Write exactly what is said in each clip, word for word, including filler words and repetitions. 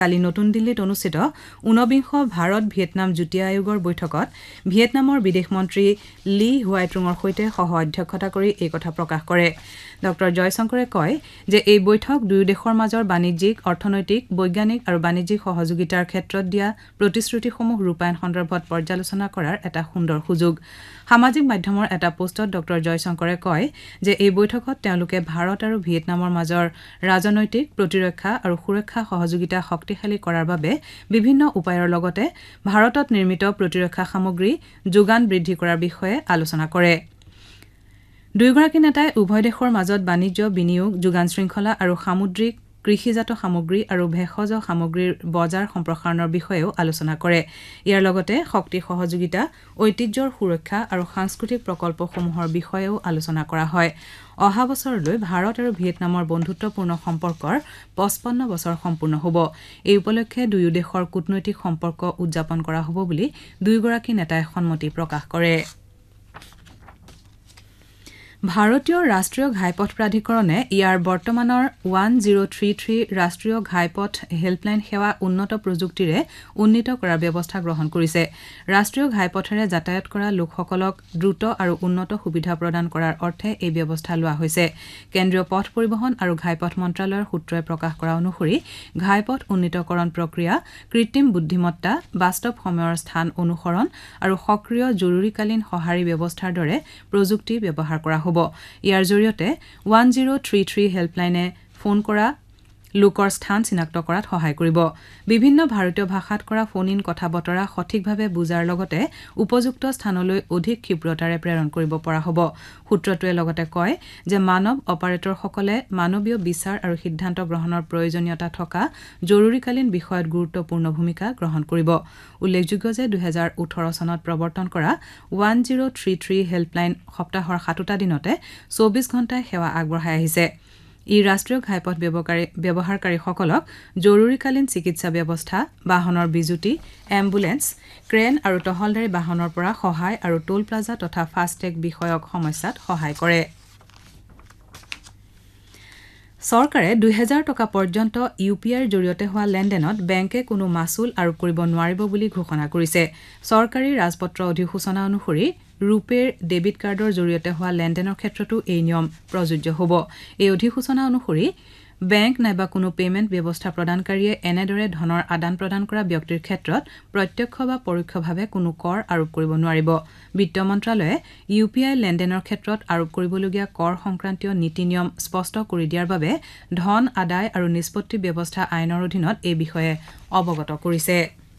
কালি নতুন দিল্লীত অনুষ্ঠিত ঊনবিংশ ভাৰত ভিয়েটনাম যুটীয়া আয়োগৰ বৈঠকত ভিয়েটনামৰ বিদেশ মন্ত্ৰী লি হুৱাইট্ৰুঙৰ সৈতে সহ অধ্যক্ষতা কৰি এই কথা প্ৰকাশ কৰে। ডক্টৰ জয়শংকৰে কয় যে এই বৈঠক দুয়ো দেশৰ মাজৰ বাণিজ্যিক, অৰ্থনৈতিক, বৈজ্ঞানিক আৰু বাণিজ্যিক সহযোগিতাৰ ক্ষেত্ৰত দিয়া প্ৰতিশ্ৰুতিসমূহ ৰূপায়ণ সন্দৰ্ভত পৰ্যালোচনা কৰাৰ এটা সুন্দৰ সুযোগ। সামাজিক মাধ্যমৰ এটা পোষ্টত ডক্টৰ জয়শংকৰে কয় যে এই বৈঠকত তেওঁলোকে ভাৰত আৰু ভিয়েটনামৰ মাজৰ ৰাজনৈতিক, প্ৰতিৰক্ষা আৰু সুৰক্ষা সহযোগিতা শক্তিশালী কৰাৰ বাবে বিভিন্ন উপায়ৰ লগতে ভাৰতত নিৰ্মিত প্ৰতিৰক্ষা সামগ্ৰী যোগান বৃদ্ধি কৰাৰ বিষয়ে আলোচনা কৰে। দুয়োগৰাকী নেতাই উভয় দেশৰ মাজত বাণিজ্য, বিনিয়োগ, যোগান শৃংখলা আৰু সামুদ্ৰিক কৃষিজাত সামগ্ৰী আৰু ভেষজ সামগ্ৰীৰ বজাৰ সম্প্ৰসাৰণৰ বিষয়েও আলোচনা কৰে। ইয়াৰ লগতে শক্তি সহযোগিতা, ঐতিহ্যৰ সুৰক্ষা আৰু সাংস্কৃতিক প্ৰকল্পসমূহৰ বিষয়েও আলোচনা কৰা হয়। অহা বছৰলৈ ভাৰত আৰু ভিয়েটনামৰ বন্ধুত্বপূৰ্ণ সম্পৰ্কৰ পঁচপন্ন বছৰ সম্পূৰ্ণ হ'ব। এই উপলক্ষে দুয়ো দেশৰ কূটনৈতিক সম্পৰ্ক উদযাপন কৰা হ'ব বুলি দুয়োগৰাকী নেতাই সন্মতি প্ৰকাশ কৰে। ভাৰতীয় ৰাষ্ট্ৰীয় ঘাইপথ প্ৰাধিকৰণে ইয়াৰ বৰ্তমানৰ ওৱান জিৰ' থ্ৰী থ্ৰী ৰাষ্ট্ৰীয় ঘাইপথ হেল্পলাইন সেৱা উন্নত প্ৰযুক্তিৰে উন্নীত কৰাৰ ব্যৱস্থা গ্ৰহণ কৰিছে। ৰাষ্ট্ৰীয় ঘাইপথেৰে যাতায়াত কৰা লোকসকলক দ্ৰুত আৰু উন্নত সুবিধা প্ৰদান কৰাৰ অৰ্থে এই ব্যৱস্থা লোৱা হৈছে। কেন্দ্ৰীয় পথ পৰিবহণ আৰু ঘাইপথ মন্ত্ৰালয়ৰ সূত্ৰই প্ৰকাশ কৰা অনুসৰি ঘাইপথ উন্নীতকৰণ প্ৰক্ৰিয়া, কৃত্ৰিম বুদ্ধিমত্তা, বাস্তৱ সময়ৰ স্থান অনুসৰণ আৰু সক্ৰিয় জৰুৰীকালীন সঁহাৰি ব্যৱস্থাৰ দৰে প্ৰযুক্তি ব্যৱহাৰ কৰা হ'ব। ইয়াৰ জৰিয়তে one zero' three three হেল্পলাইনে phone কৰা লোকৰ স্থান চিনাক্ত কৰাত সহায় কৰিব। বিভিন্ন ভাৰতীয় ভাষাত কৰা ফোন ইন কথা বতৰা সঠিকভাৱে বুজাৰ লগতে উপযুক্ত স্থানলৈ অধিক ক্ষীপ্ৰতাৰে প্ৰেৰণ কৰিব পৰা হ'ব। সূত্ৰটোৱে লগতে কয় যে মানৱ অপাৰেটৰসকলে মানৱীয় বিচাৰ আৰু সিদ্ধান্ত গ্ৰহণৰ প্ৰয়োজনীয়তা থকা জৰুৰীকালীন বিষয়ত গুৰুত্বপূৰ্ণ ভূমিকা গ্ৰহণ কৰিব। উল্লেখযোগ্য যে দুহেজাৰ ওঠৰ চনত প্ৰৱৰ্তন কৰা one zero' three three helpline সপ্তাহৰ সাতোটা দিনতে চৌবিশ ঘণ্টাই সেৱা আগবঢ়াই আহিছে। ই ৰাষ্ট্ৰীয় ঘাইপথ ব্যৱহাৰকাৰীসকলক জৰুৰীকালীন চিকিৎসা ব্যৱস্থা, বাহনৰ বিজুতি, এম্বুলেন্স, ক্ৰেন আৰু টহলদাৰী বাহনৰ পৰা সহায় আৰু টোল প্লাজা তথা ফাষ্টেগ বিষয়ক সমস্যাত সহায় কৰে। চৰকাৰে দুহেজাৰ টকা পৰ্যন্ত ইউ পি আইৰ জৰিয়তে হোৱা লেনদেনত বেংকে কোনো মাচুল আৰোপ কৰিব নোৱাৰিব বুলি ঘোষণা কৰিছে। চৰকাৰী ৰাজপত্ৰ অধিসূচনা অনুসৰি ৰূপেৰ ডেবিট কাৰ্ডৰ জৰিয়তে হোৱা লেনদেনৰ ক্ষেত্ৰতো এই নিয়ম প্ৰযোজ্য হ'ব। এই অধিসূচনা অনুসৰি বেংক নাইবা কোনো পেমেণ্ট ব্যৱস্থা প্ৰদানকাৰীয়ে এনেদৰে ধনৰ আদান প্ৰদান কৰা ব্যক্তিৰ ক্ষেত্ৰত প্ৰত্যক্ষ বা পৰোক্ষভাৱে কোনো কৰ আৰোপ কৰিব নোৱাৰিব। বিত্ত মন্ত্ৰালয়ে ইউ পি আই লেনদেনৰ ক্ষেত্ৰত আৰোপ কৰিবলগীয়া কৰ সংক্ৰান্তীয় নীতি নিয়ম স্পষ্ট কৰি দিয়াৰ বাবে ধন আদায় আৰু নিষ্পত্তি ব্যৱস্থা আইনৰ অধীনত এই বিষয়ে অৱগত কৰিছে।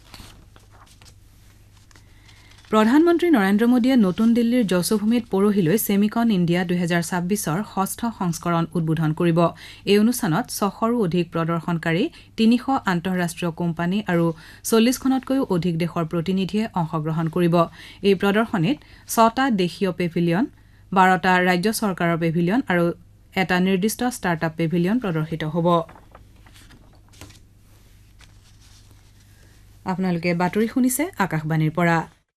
প্ৰধানমন্ত্ৰী নৰেন্দ্ৰ মোদীয়ে নতুন দিল্লীৰ যশোভূমিত পৰহিলৈ ছেমিকন ইণ্ডিয়া দুহেজাৰ ছাব্বিছৰ ষষ্ঠ সংস্কৰণ উদ্বোধন কৰিব। এই অনুষ্ঠানত ছশৰো অধিক প্ৰদৰ্শনকাৰী, তিনিশ আন্তঃৰাষ্ট্ৰীয় কোম্পানী আৰু চল্লিছখনতকৈও অধিক দেশৰ প্ৰতিনিধিয়ে অংশগ্ৰহণ কৰিব। এই প্ৰদৰ্শনীত ছটা দেশীয় পেভিলিয়ন, বাৰটা ৰাজ্য চৰকাৰৰ পেভিলিয়ন আৰু এটা নিৰ্দিষ্ট ষ্টাৰ্টআপ পেভিলিয়ন প্ৰদৰ্শিত হ'ব। আপোনালোকে বাতৰি শুনিছে আকাশবাণীৰ পৰা।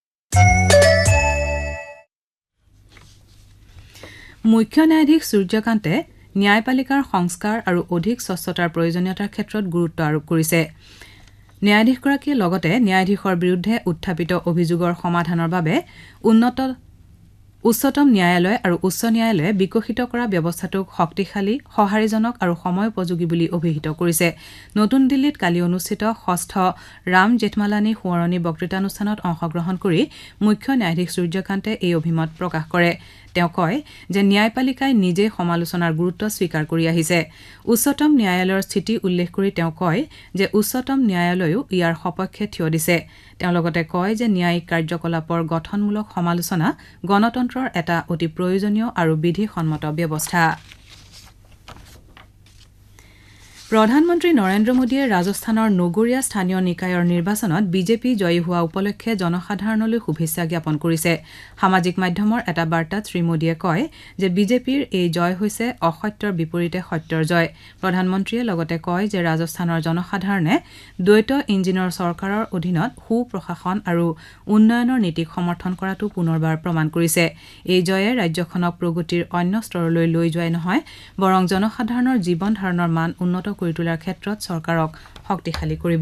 মুখ্য ন্যায়াধীশ সূৰ্যকান্তে ন্যায়পালিকাৰ সংস্কাৰ আৰু অধিক স্বচ্ছতাৰ প্ৰয়োজনীয়তাৰ ক্ষেত্ৰত গুৰুত্ব আৰোপ কৰিছে। ন্যায়াধীশগৰাকীয়ে লগতে ন্যায়াধীশৰ বিৰুদ্ধে উত্থাপিত অভিযোগৰ সমাধানৰ বাবে উন্নত উচ্চতম ন্যায়ালয় আৰু উচ্চ ন্যায়ালয়ে বিকশিত কৰা ব্যৱস্থাটোক শক্তিশালী, সঁহাৰিজনক আৰু সময়োপযোগী বুলি অভিহিত কৰিছে। নতুন দিল্লীত কালি অনুষ্ঠিত ষষ্ঠ ৰাম জেঠমালানী সোঁৱৰণী বক্তৃতানুষ্ঠানত অংশগ্ৰহণ কৰি মুখ্য ন্যায়াধীশ সূৰ্যকান্তে এই অভিমত প্ৰকাশ কৰে। তেওঁ কয় যে ন্যায়পালিকাই নিজেই সমালোচনাৰ গুৰুত্ব স্বীকাৰ কৰি আহিছে। উচ্চতম ন্যায়ালয়ৰ স্থিতি উল্লেখ কৰি তেওঁ কয় যে উচ্চতম ন্যায়ালয়েও ইয়াৰ সপক্ষে থিয় দিছে। তেওঁ লগতে কয় যে ন্যায়িক কাৰ্যকলাপৰ গঠনমূলক সমালোচনা গণতন্ত্ৰৰ এটা অতি প্ৰয়োজনীয় আৰু বিধিসন্মত ব্যৱস্থা। প্ৰধানমন্ত্ৰী নৰেন্দ্ৰ মোদীয়ে ৰাজস্থানৰ নগৰীয়া স্থানীয় নিকায়ৰ নিৰ্বাচনত বিজেপি জয়ী হোৱা উপলক্ষে জনসাধাৰণলৈ শুভেচ্ছা জ্ঞাপন কৰিছে। সামাজিক মাধ্যমৰ এটা বাৰ্তাত শ্ৰীমোদীয়ে কয় যে বিজেপিৰ এই জয় হৈছে অসত্যৰ বিপৰীতে সত্যৰ জয়। প্ৰধানমন্ত্ৰীয়ে লগতে কয় যে ৰাজস্থানৰ জনসাধাৰণে দ্বৈত ইঞ্জিনৰ চৰকাৰৰ অধীনত সুপ্ৰশাসন আৰু উন্নয়নৰ নীতিক সমৰ্থন কৰাটো পুনৰবাৰ প্ৰমাণ কৰিছে। এই জয়ে ৰাজ্যখনক প্ৰগতিৰ অন্য স্তৰলৈ লৈ যোৱাই নহয়, বৰং জনসাধাৰণৰ জীৱন ধাৰণৰ মান উন্নত কৰি তোলাৰ ক্ষেত্ৰত চৰকাৰক শক্তিশালী কৰিব।